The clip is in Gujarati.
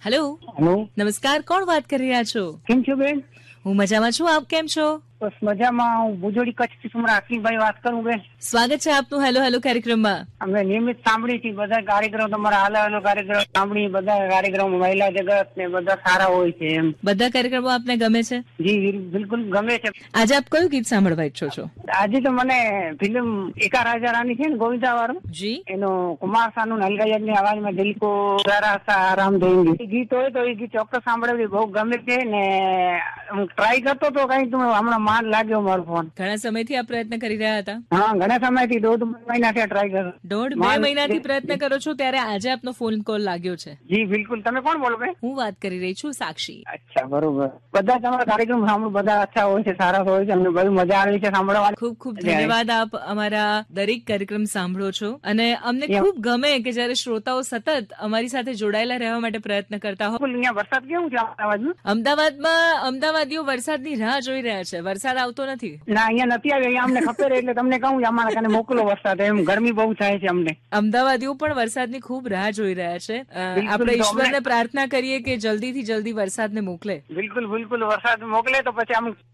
હેલો. હેલો, નમસ્કાર, કોણ વાત કરી રહ્યા છો? કેમ છો બેન? હું મજામાં છું, આપ કેમ છો? બસ મજામાં. હું ભુજોડી કચ્છથી સુમરા હાકીમભાઈ વાત કરું બેન. સ્વાગત છે આપનું હેલો હેલો કાર્યક્રમમાં. અમે નિયમિત સાંભળી હતી બધા કાર્યક્રમ, તમારા હાલ હાલો કાર્યક્રમ સાંભળી, બધા કાર્યક્રમ મહિલા જગત ને બધા સારા હોય છે એમ. બધા કાર્યક્રમો આપને ગમે છે? જી બિલકુલ ગમે છે. આજે આપ કયું ગીત સાંભળવા ઈચ્છો છો? આજે તો મને ફિલ્મ એકા રાજા રાની છે ને ગોવિંદા વાળું, જી. એનો કુમાર સાનુ હલકાયત ની અવાજમાં દિલ કો જરા સા આરામ દેંગે એ ગીત હોય તો એ ગીત ચોક્કસ સાંભળવી બહુ ગમે છે ને. હું ટ્રાય કરતો તો કઈ તમે હમણાં માન લાગ્યો મારો ફોન. ઘણા સમયથી આપ પ્રયત્ન કરી રહ્યા હતા? હા, ઘણા સમયથી 1.5 મહિનાથી ટ્રાય કરો. 1.5-2 મહિનાથી પ્રયત્ન કરો છો ત્યારે આજે આપનો ફોન કોલ લાગ્યો છે. જી બિલકુલ. તમે કોણ બોલો ભાઈ? હું વાત કરી રહી છું સાક્ષી. અચ્છા, બરોબર. બધા તમારા કાર્યક્રમ સાંભળો, બધા અચ્છા હોય છે, સારા હોય છે, અમને બહુ મજા આવી છે સાંભળવાની. ખૂબ ખૂબ ધન્યવાદ. આપ અમારા દરેક કાર્યક્રમ સાંભળો છો અને અમને ખૂબ ગમે કે જયારે શ્રોતાઓ સતત અમારી સાથે જોડાયેલા રહેવા માટે પ્રયત્ન કરતા હોય. અહીંયા વરસાદ કેવું છે અમદાવાદમાં? અમદાવાદીઓ વરસાદની રાહ જોઈ રહ્યા છે. વરસાદ આવતો નથી. ના, અહીંયા નથી આવ્યો. અહીંયા અમને ખબર એટલે તમને કહું અમારા કાને મોકલો વરસાદ. એમ ગરમી બહુ થાય છે અમને. અમદાવાદીઓ પણ વરસાદની ખૂબ રાહ જોઈ રહ્યા છે. આપણે ઈશ્વરને પ્રાર્થના કરીએ કે જલ્દીથી જલ્દી વરસાદને મોકલે. બિલકુલ બિલકુલ, વરસાદ મોકલે તો પછી આમ